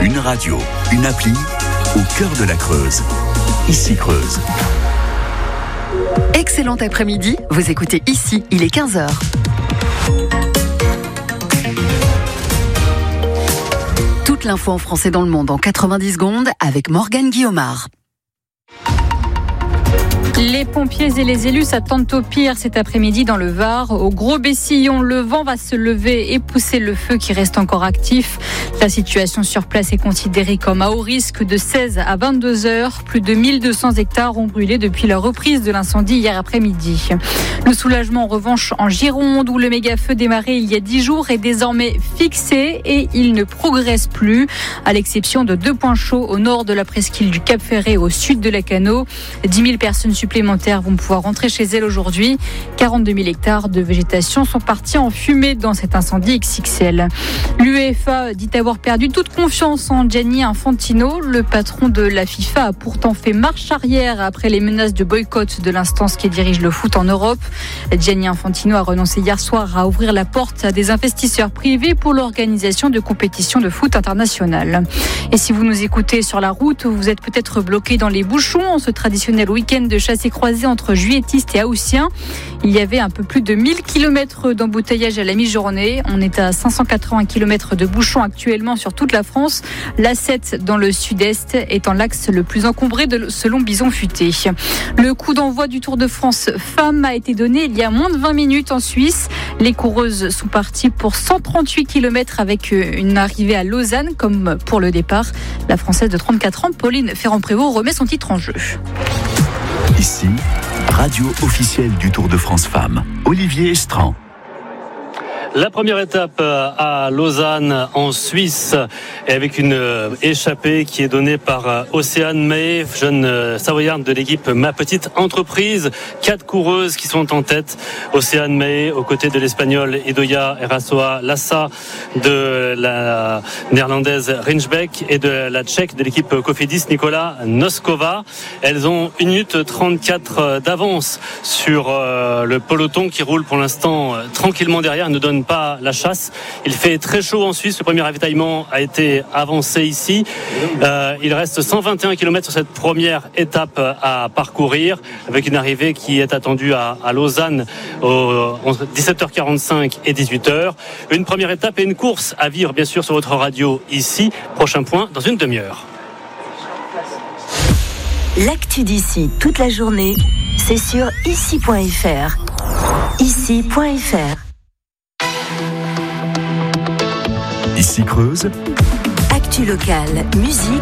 Une radio, une appli, au cœur de la Creuse. Ici Creuse. Excellent après-midi, vous écoutez Ici, il est 15h. Toute l'info en français dans le monde en 90 secondes avec Morgane Guillaumard. Les pompiers et les élus s'attendent au pire cet après-midi dans le Var. Au Gros-Bessillon, le vent va se lever et pousser le feu qui reste encore actif. La situation sur place est considérée comme à haut risque de 16 à 22 heures. Plus de 1200 hectares ont brûlé depuis la reprise de l'incendie hier après-midi. Le soulagement en revanche en Gironde où le méga-feu démarré il y a 10 jours est désormais fixé et il ne progresse plus. À l'exception de 2 points chauds au nord de la presqu'île du Cap-Ferret et au sud de la Cano. 10 000 personnes supplémentaires vont pouvoir rentrer chez elles aujourd'hui. 42 000 hectares de végétation sont partis en fumée dans cet incendie XXL. L'UEFA dit avoir perdu toute confiance en Gianni Infantino. Le patron de la FIFA a pourtant fait marche arrière après les menaces de boycott de l'instance qui dirige le foot en Europe. Gianni Infantino a renoncé hier soir à ouvrir la porte à des investisseurs privés pour l'organisation de compétitions de foot internationales. Et si vous nous écoutez sur la route, vous êtes peut-être bloqué dans les bouchons en ce traditionnel week-end de chassé croisé entre juilletistes et haussiens. Il y avait un peu plus de 1000 km d'embouteillage à la mi-journée. On est à 580 km de bouchons actuellement sur toute la France. L'A7 dans le sud-est étant l'axe le plus encombré selon Bison Futé. Le coup d'envoi du Tour de France femmes a été donné il y a moins de 20 minutes en Suisse. Les coureuses sont parties pour 138 km avec une arrivée à Lausanne comme pour le départ. La Française de 34 ans, Pauline Ferrand-Prévot, remet son titre en jeu. Ici, radio officielle du Tour de France Femmes. Olivier Estran. La première étape à Lausanne en Suisse et avec une échappée qui est donnée par Océane Mahé, jeune savoyarde de l'équipe Ma Petite Entreprise. 4 coureuses qui sont en tête. Océane Mahé aux côtés de l'Espagnole Idoia Erasoa Lassa, de la néerlandaise Rinchbeck et de la Tchèque de l'équipe Cofidis Nicola Noskova. Elles ont 1 minute 34 d'avance sur le peloton qui roule pour l'instant tranquillement derrière, ne donne pas la chasse. Il fait très chaud en Suisse. Le premier ravitaillement a été avancé ici. Il reste 121 km sur cette première étape à parcourir avec une arrivée qui est attendue à Lausanne entre 17h45 et 18h. Une première étape et une course à vivre bien sûr sur votre radio ici. Prochain point dans une demi-heure. L'actu d'ici toute la journée, c'est sur ici.fr. Ici.fr. Ici Creuse. Actu locale, musique